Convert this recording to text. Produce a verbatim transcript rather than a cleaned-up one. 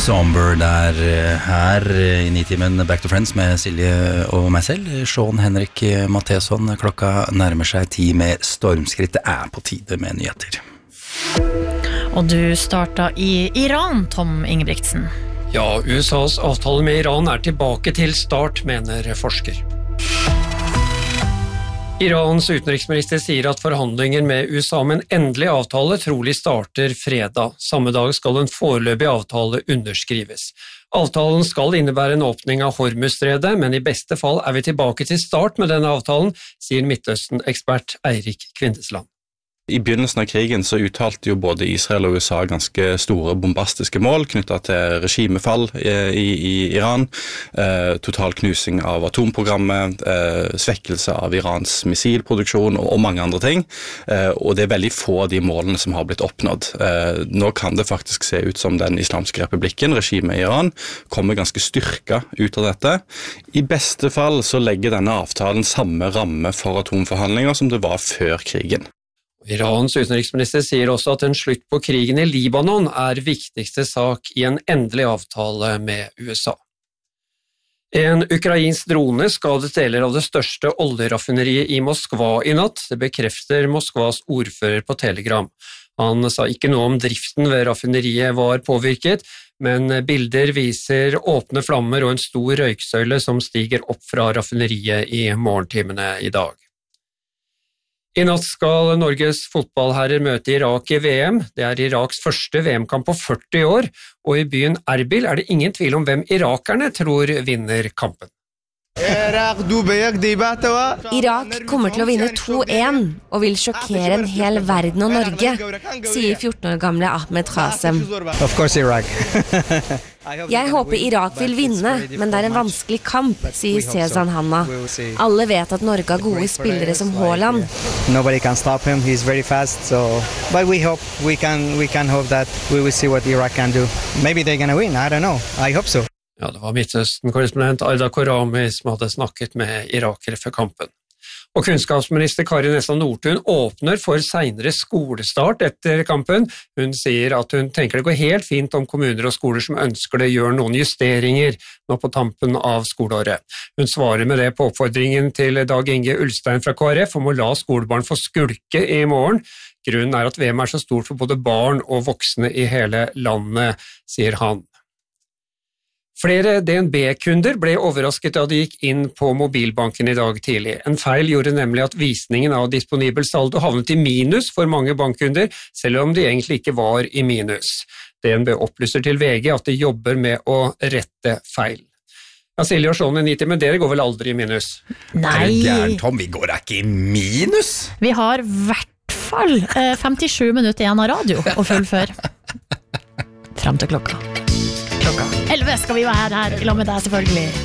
Songbird er her i Nitimen Back to Friends med Silje og meg selv. Sean Henrik Matheson, klokka nærmer seg ti med stormskritt. Det er på tide med nyheter. Og du startet i Iran, Tom Ingebrigtsen. Ja, U S A's avtale med Iran er tilbake til start, mener forsker. Irans utenriksminister sier at forhandlinger med U S A om en endelig avtale trolig starter fredag. Samme dag skal en foreløpig avtale underskrives. Avtalen skal innebære en åpning av Hormuzstredet, men i beste fall er vi tilbake til start med denne avtalen, sier Midtøsten-ekspert Eirik Kvindesland. I begynnelsen av krigen så uttalte jo både Israel og U S A ganske store bombastiske mål knyttet til regimefall i, i, i Iran, eh, total knusing av atomprogrammet, eh, svekkelse av Irans missilproduksjon og, og mange andre ting. Eh, og det er veldig få av de målene som har blitt oppnådd. Eh, nå kan det faktisk se ut som den islamske republikken, regimet i Iran, kommer ganske styrka ut av dette. I beste fall så legger denne avtalen samme ramme for atomforhandlinger som det var før krigen. Irans utenriksminister sier også at en slutt på krigen i Libanon er viktigste sak i en endelig avtale med U S A. En ukrainsk drone skadet deler av det største oljeraffineriet i Moskva i natt, det bekrefter Moskvas ordfører på Telegram. Han sa ikke noe om driften ved raffineriet var påvirket, men bilder viser åpne flammer og en stor røyksøyle som stiger opp fra raffineriet i morgentimene i dag. I natt skal Norges fotballherrer møte Irak i V M. Det er Iraks første V M-kamp på førti år, og i byen Erbil er det ingen tvil om hvem irakerne tror vinner kampen. Irak kommer til å vinne to en og vil sjokkere en hel verden og Norge, sier fjorten år gamle Ahmed Khasem. Of course Iraq. Jeg håper Irak vil vinne, men det er en vanskelig kamp, sier Sezan Hanna. Alle vet at Norge har gode spillere som Haaland. Nobody can stop him. He's very fast. So, but we hope we can we can hope that we will see what Iraq can do. Maybe they're going to win. I don't know. I hope so. Ja, det var Midtøsten-korrespondent Aida Korami som hadde snakket med irakere før kampen. Og kunnskapsminister Kari Nessa Nordtun åpner for senere skolestart etter kampen. Hun sier at hun tenker det går helt fint om kommuner og skoler som ønsker det gjør noen justeringer nå på tampen av skoleåret. Hun svarer med det på oppfordringen til Dag Inge Ulstein fra K R F om å la skolebarn få skulke i morgen. Grunnen er at V M er så stort for både barn og voksne i hele landet, sier han. Flere D N B-kunder ble overrasket da de gikk inn på mobilbanken i dag tidlig. En feil gjorde nemlig at visningen av disponibel saldo havnet i minus for mange bankkunder, selv om de egentlig ikke var i minus. D N B opplyser til V G at de jobber med å rette feil. Ja, Silje og Sean i Niti, men dere går vel aldri i minus? Nei. Er du gæren, Tom? Vi går ikke i minus? Vi har i hvert fall eh, femtisju minutter igjen av radio å fullføre. Frem til klokka. Klokka elleve skal vi være her i lag med deg, selvfølgelig.